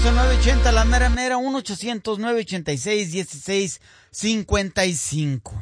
1-800-980, la mera mera, 1-800-986-1655.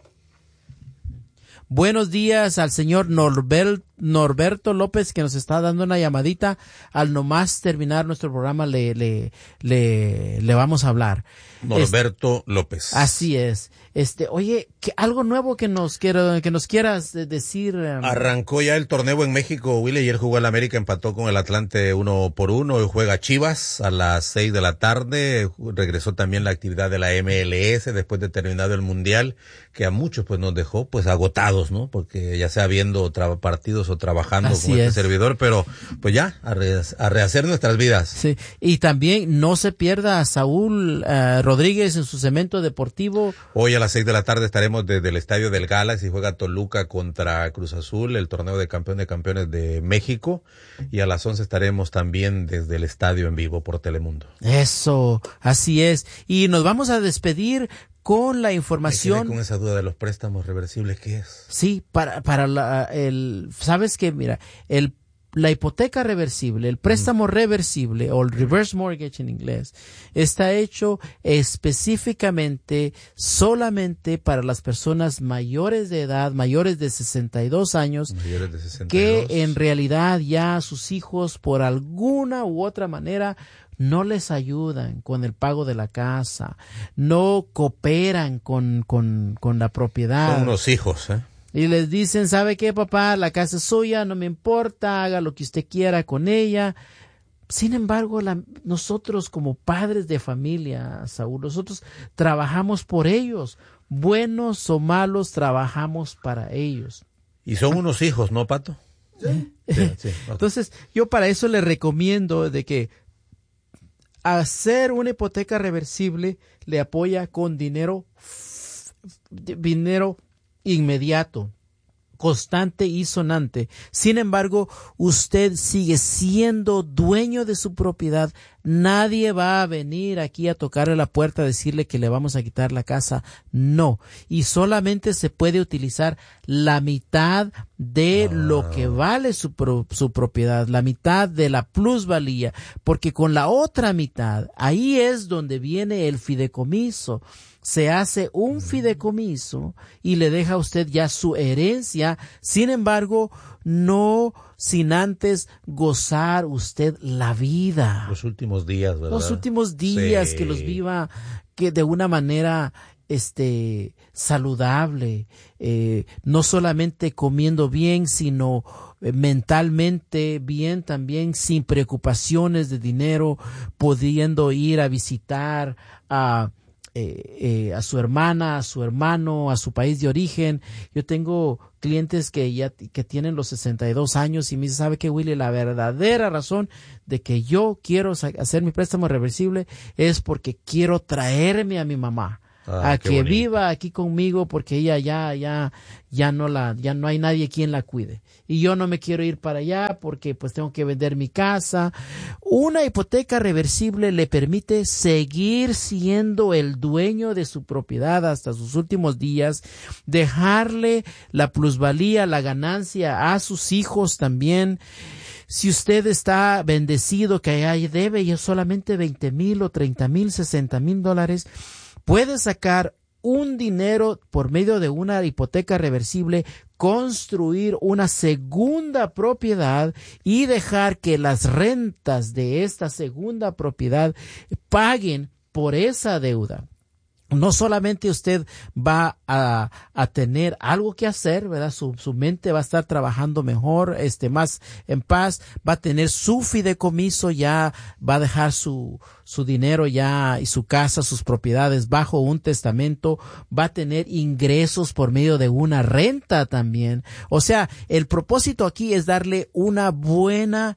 Buenos días al señor Norberto López, que nos está dando una llamadita. Al nomás terminar nuestro programa le vamos a hablar. Norberto López. Así es. Oye, algo nuevo que nos quieras decir. Arrancó ya el torneo en México, Willy. Ayer jugó el América, empató con el Atlante 1-1. Hoy juega Chivas a las 6 de la tarde. Regresó también la actividad de la MLS después de terminado el Mundial, que a muchos pues nos dejó pues agotados, ¿no? Porque ya sea viendo partidos o trabajando Así con este es. servidor, pero pues ya a rehacer nuestras vidas. Sí, y también no se pierda a Saúl Rodríguez en su cemento deportivo. Hoy a las 6 de la tarde estaremos desde el estadio del Galaxy, juega Toluca contra Cruz Azul, el torneo de campeones de México, y a las 11 estaremos también desde el estadio en vivo por Telemundo. Eso, así es. Y nos vamos a despedir con la información. Me quedé con esa duda de los préstamos reversibles, ¿qué es? Sí, sabes que mira, la hipoteca reversible, el préstamo reversible o el reverse mortgage en inglés, está hecho específicamente solamente para las personas mayores de edad, mayores de 62 años, que en realidad ya sus hijos por alguna u otra manera no les ayudan con el pago de la casa, no cooperan con la propiedad. Son unos hijos, Y les dicen, ¿sabe qué, papá? La casa es suya, no me importa, haga lo que usted quiera con ella. Sin embargo, nosotros como padres de familia, Saúl, nosotros trabajamos por ellos. Buenos o malos, trabajamos para ellos. Y son unos hijos, ¿no, Pato? Sí. Sí. Entonces, yo para eso les recomiendo de que hacer una hipoteca reversible le apoya con dinero inmediato, constante y sonante. Sin embargo, usted sigue siendo dueño de su propiedad. Nadie va a venir aquí a tocarle la puerta a decirle que le vamos a quitar la casa. No. Y solamente se puede utilizar la mitad de lo que vale su propiedad, la mitad de la plusvalía, porque con la otra mitad, ahí es donde viene el fideicomiso. Se hace un fideicomiso y le deja a usted ya su herencia, sin embargo, no sin antes gozar usted la vida. Los últimos días, ¿verdad? Los últimos días, sí, que los viva que de una manera saludable, no solamente comiendo bien, sino mentalmente bien también, sin preocupaciones de dinero, pudiendo ir a visitar a su hermana, a su hermano, a su país de origen. Yo tengo clientes que tienen los 62 años y me dicen, ¿sabe qué, Willy? La verdadera razón de que yo quiero hacer mi préstamo reversible es porque quiero traerme a mi mamá a que bonito. Viva aquí conmigo, porque ella ya no hay nadie quien la cuide. Y yo no me quiero ir para allá porque pues tengo que vender mi casa. Una hipoteca reversible le permite seguir siendo el dueño de su propiedad hasta sus últimos días, dejarle la plusvalía, la ganancia a sus hijos también. Si usted está bendecido que debe ya solamente 20,000 o 30,000, 60,000 dólares, puede sacar un dinero por medio de una hipoteca reversible, construir una segunda propiedad y dejar que las rentas de esta segunda propiedad paguen por esa deuda. No solamente usted va a tener algo que hacer, ¿verdad? Su mente va a estar trabajando mejor, más en paz, va a tener su fideicomiso, ya va a dejar su dinero ya y su casa, sus propiedades bajo un testamento, va a tener ingresos por medio de una renta también. O sea, el propósito aquí es darle una buena,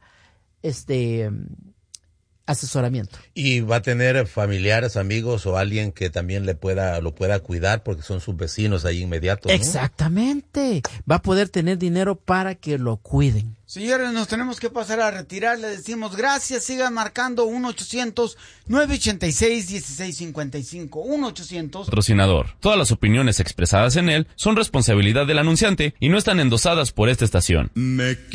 asesoramiento. Y va a tener familiares, amigos o alguien que también lo pueda cuidar porque son sus vecinos ahí inmediatos, ¿no? Exactamente. Va a poder tener dinero para que lo cuiden. Señores, nos tenemos que pasar a retirar. Le decimos gracias. Sigan marcando 1-800-986-1655. 1-800. Patrocinador. Todas las opiniones expresadas en él son responsabilidad del anunciante y no están endosadas por esta estación.